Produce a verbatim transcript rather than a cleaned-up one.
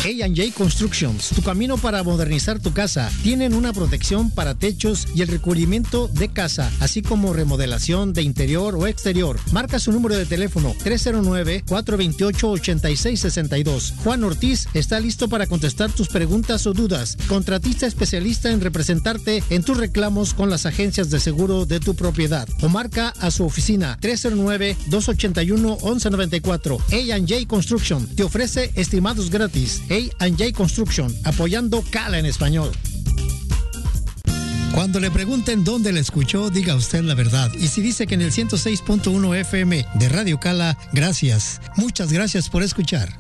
A and J Constructions, tu camino para modernizar tu casa. Tienen una protección para techos y el recubrimiento de casa, así como remodelación de interior o exterior. Marca su número de teléfono tres cero nueve, cuatro dos ocho, ocho seis seis dos. Juan Ortiz está listo para contestar tus preguntas o dudas. Contratista especialista en representarte en tus reclamos con las agencias de seguro de tu propiedad. O marca a su oficina tres cero nueve, dos ocho uno, once noventa y cuatro. A and J Construction te ofrece estimados gratis. A and J Construction, apoyando Cala en español. Cuando le pregunten dónde le escuchó, diga usted la verdad. Y si dice que en el ciento seis punto uno F M de Radio Cala, gracias. Muchas gracias por escuchar.